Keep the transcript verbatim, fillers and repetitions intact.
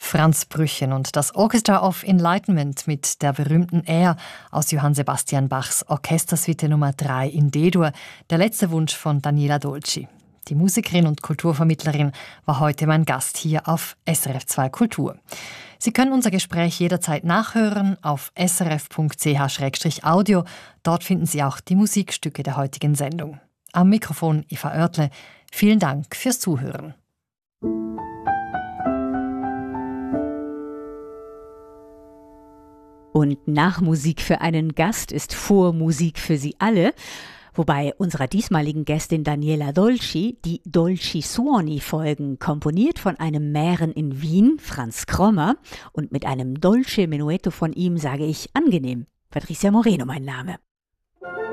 Franz Brüchen und das Orchestra of Enlightenment mit der berühmten Air aus Johann Sebastian Bachs Orchestersuite Nummer drei in D-Dur, der letzte Wunsch von Daniela Dolci. Die Musikerin und Kulturvermittlerin war heute mein Gast hier auf S R F zwei Kultur. Sie können unser Gespräch jederzeit nachhören auf s r f punkt c h slash audio. Dort finden Sie auch die Musikstücke der heutigen Sendung. Am Mikrofon Eva Oertle. Vielen Dank fürs Zuhören. Und nach Musik für einen Gast ist vor Musik für Sie alle. Wobei unserer diesmaligen Gästin Daniela Dolci die Dolci Suoni folgen, komponiert von einem Mähren in Wien, Franz Krommer. Und mit einem Dolce Menuetto von ihm sage ich angenehm. Patricia Moreno mein Name.